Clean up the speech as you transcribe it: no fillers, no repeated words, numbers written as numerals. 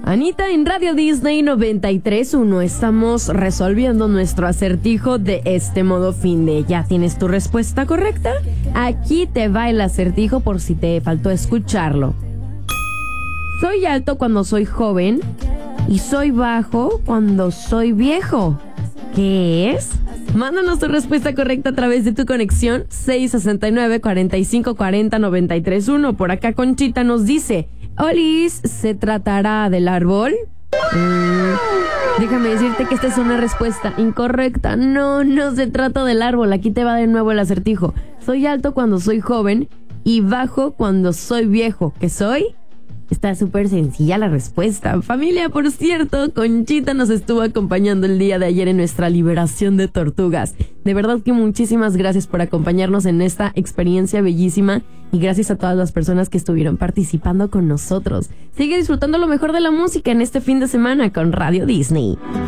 Anita, en Radio Disney 93.1 estamos resolviendo nuestro acertijo de este modo fin de. ¿Ya tienes tu respuesta correcta? Aquí te va el acertijo por si te faltó escucharlo. Soy alto cuando soy joven y soy bajo cuando soy viejo. ¿Qué es? Mándanos tu respuesta correcta a través de tu conexión 669-4540-931. Por acá Conchita nos dice: Olis, ¿se tratará del árbol? Déjame decirte que esta es una respuesta incorrecta. No se trata del árbol. Aquí te va de nuevo el acertijo. Soy alto cuando soy joven y bajo cuando soy viejo. ¿Qué soy? Está súper sencilla la respuesta. Familia, por cierto, Conchita nos estuvo acompañando el día de ayer en nuestra liberación de tortugas. De verdad que muchísimas gracias por acompañarnos en esta experiencia bellísima y gracias a todas las personas que estuvieron participando con nosotros. Sigue disfrutando lo mejor de la música en este fin de semana con Radio Disney.